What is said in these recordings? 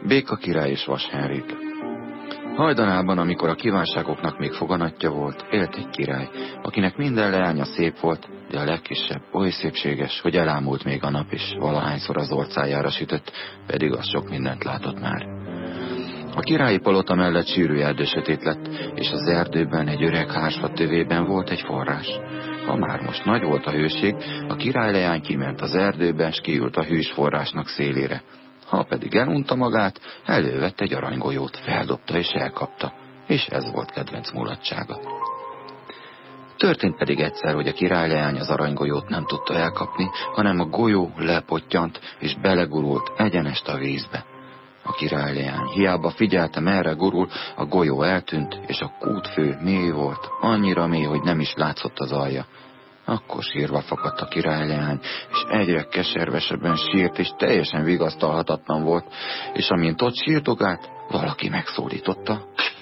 Béka király és Vas Henrik. Hajdanában, amikor a kívánságoknak még foganatja volt, élt egy király, akinek minden leánya szép volt, de a legkisebb oly szépséges, hogy elámult még a nap is, valahányszor az orcájára sütött, pedig az sok mindent látott már. A királyi palota mellett sűrű erdő sötét lett, és az erdőben egy öreg hársfa tövében volt egy forrás. Ha már most nagy volt a hőség, a királyleány kiment az erdőbe, s kiült a hűs forrásnak szélére. Ha pedig elunta magát, elővett egy aranygolyót, feldobta és elkapta, és ez volt kedvenc mulatsága. Történt pedig egyszer, hogy a királyleány az aranygolyót nem tudta elkapni, hanem a golyó lepottyant, és belegurult egyenest a vízbe. A királyleány hiába figyelte, merre gurul, a golyó eltűnt, és a kútfő mély volt, annyira mély, hogy nem is látszott az alja. Akkor sírva fakadt a királyleány, és egyre keservesebben sírt, és teljesen vigasztalhatatlan volt, és amint ott sírdogált, valaki megszólította.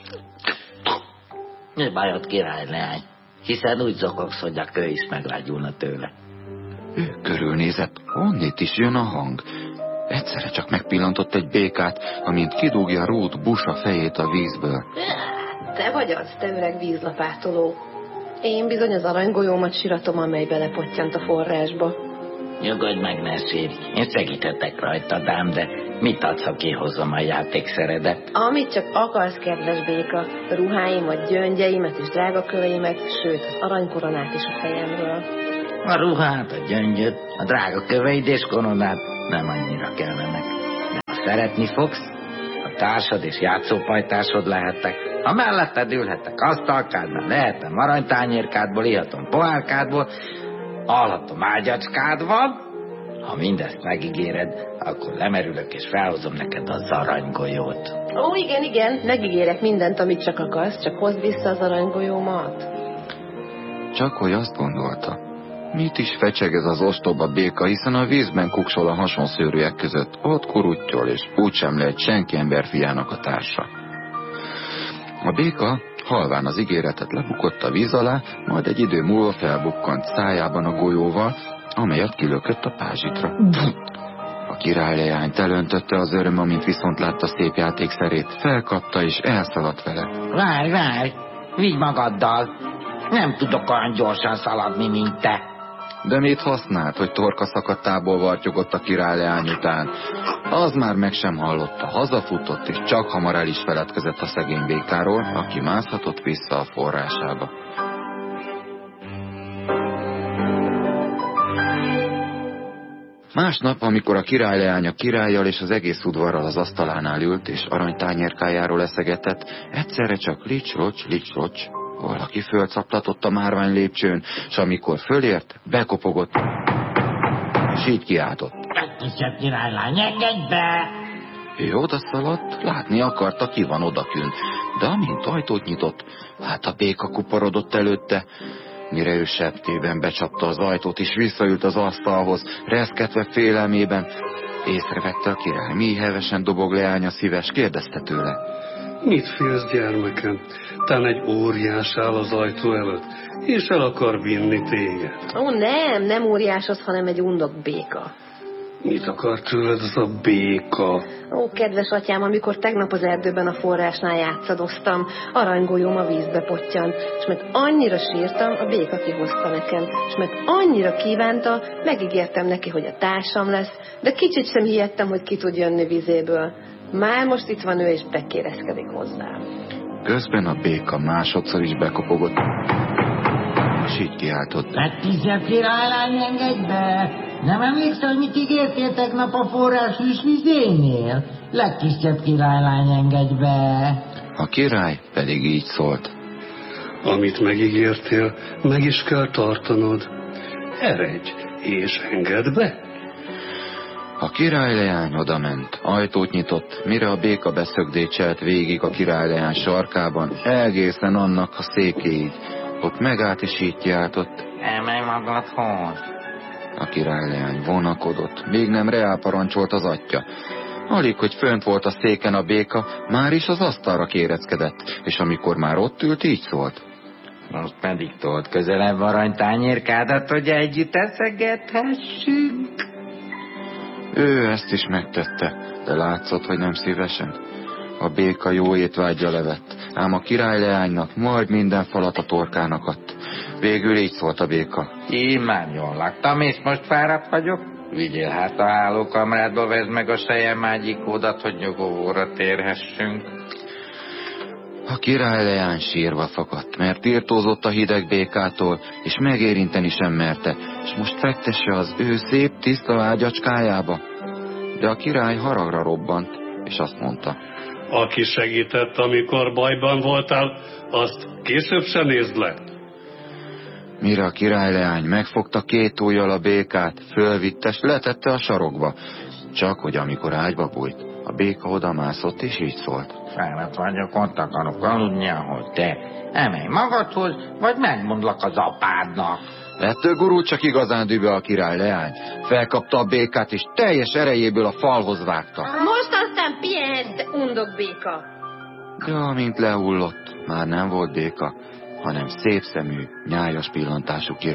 Mi bajod, királyleány? Hiszen úgy zokogsz, hogy a kő is meglágyulna tőle. Ő körülnézett, honnét is jön a hang. Egyszerre csak megpillantott egy békát, amint kidúgja Rút busa fejét a vízből. Te vagy az, te öreg vízlapátoló. Én bizony az aranygolyómat siratom, amely belepottyant a forrásba. Nyugodj meg, ne sírj. Én segíthetek rajta, dám, de mit adsz, ha kihozzam a játékszeredet? Amit csak akarsz, kedves béka. A ruháimat, gyöngyeimet és drágaköveimet, sőt, az aranykoronát is a fejemről. A ruhát, a gyöngyöt, a drágaköveid és koronát nem annyira kellenek. De ha szeretni fogsz, a társad és játszópajtásod lehettek. Ha melletted ülhetek asztalkádban, lehetem aranytányérkádból, ihatom pohárkádból, alhatom ágyacskádban. Ha mindezt megígéred, akkor lemerülök és felhozom neked az aranygolyót. Ó, igen, megígérek mindent, amit csak akarsz, csak hozd vissza az aranygolyómat. Csak hogy azt gondolta, mit is fecseg ez az ostoba béka, hiszen a vízben kuksol a hasonszőrűek között, ott kuruttyol, és úgysem lehet senki emberfiának a társa. A béka halván az ígéretet lebukott a víz alá, majd egy idő múlva felbukkant szájában a golyóval, amelyet kilökött a pázsitra. A királyleányt elöntötte az öröm, amint viszont látta szép játékszerét, felkapta és elszaladt vele. Várj, vigy magaddal! Nem tudok olyan gyorsan szaladni, mint te. De mit használt, hogy torka szakadtából vartyogott a királyleány után? Az már meg sem hallotta, hazafutott, és csak hamar el is feledkezett a szegény békáról, aki mászhatott vissza a forrásába. Másnap, amikor a királyleány a királlyal és az egész udvarral az asztalánál ült, és aranytányérkájáról eszegetett, egyszerre csak lics-locs, valaki fölcaplatott a márvány lépcsőn, s amikor fölért, bekopogott, és így kiáltott. Legkisebb királylány, engedj be! Ő odaszaladt, látni akarta, ki van odakün, de amint ajtót nyitott, hát a béka kuporodott előtte. Mire ő septében becsapta az ajtót, és visszaült az asztalhoz, reszketve félelmében, észrevette a király, mélyhevesen dobog leánya szíves, kérdezte tőle. Mit félsz, gyermekem? Tán egy óriás áll az ajtó előtt, és el akar vinni téged. Ó, nem óriás az, hanem egy undok béka. Mit akar tőled az a béka? Ó, kedves atyám, amikor tegnap az erdőben a forrásnál játszadoztam, aranygolyóm a vízbe pottyant, és mert annyira sírtam, a béka kihozta nekem, és mert annyira kívánta, megígértem neki, hogy a társam lesz, de kicsit sem hihettem, hogy ki tud jönni vízéből. Már most itt van ő, és bekérezkedik hozzám. Közben a béka másodszor is bekopogott, és így kiáltott. Legkisebb királylány, engedj be! Nem emlékszel, hogy mit ígértél tegnap a forrás hűs vizénél? Legkisebb királylány, engedj be! A király pedig így szólt. Amit megígértél, meg is kell tartanod. Eredj, és engedd be! A királyleány odament, ajtót nyitott, mire a béka beszögdécselt végig a királyleány sarkában, egészen annak a székéig. Ott megállt és így kiáltott. Emelj magadhoz! A királyleány vonakodott, még nem reálparancsolt az atya. Alig, hogy fönt volt a széken a béka, már is az asztalra kéreckedett, és amikor már ott ült, így szólt. Most pedig told közelebb aranytányérkádat, hogy együtt eszegethessünk. Ő ezt is megtette, de látszott, hogy nem szívesen. A béka jó étvágya levett, ám a királyleánynak majd minden falat a torkának adt. Végül így szólt a béka. Íme jól laktam, és most fáradt vagyok. Vigyél hát a hálókamrádba, vezd meg a sejemágyikódat, hogy nyugovóra térhessünk. A királyleány sírva fakadt, mert irtózott a hideg békától, és megérinteni sem merte, és most fektesse az ő szép, tiszta ágyacskájába. De a király haragra robbant, és azt mondta. Aki segített, amikor bajban voltál, azt később se nézd le. Mire a királyleány megfogta 2 ujjal a békát, fölvitte, s letette a sarokba. Csak hogy amikor ágyba bújt, a béka odamászott, és így szólt. Fáradt vagyok, ott akarok aludni, ahogy te. Emelj magadhoz, vagy megmondlak az apádnak. Ettől gurult csak igazán dübe a királyleány. Felkapta a békát, és teljes erejéből a falhoz vágta. Most aztán pihenj, undok béka. De amint lehullott, már nem volt béka, hanem szép szemű, nyájas pillantású király.